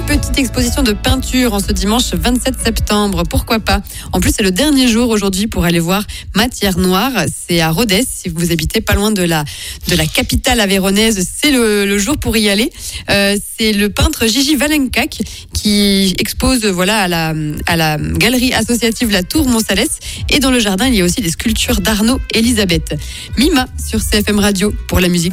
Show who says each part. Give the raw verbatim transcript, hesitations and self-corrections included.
Speaker 1: petite exposition de peinture en ce dimanche vingt-sept septembre. Pourquoi pas? En plus, c'est le dernier jour aujourd'hui pour aller voir Matière Noire. C'est à Rodez. Si vous habitez pas loin de la, de la capitale aveyronnaise, c'est le, le jour pour y aller. Euh, c'est le peintre Gigi Valenkak qui expose voilà, à, la, à la galerie associative La Tour Montsalès. Et dans le jardin, il y a aussi des sculptures d'Arnaud Elisabeth. Mima sur C F M Radio pour la musique.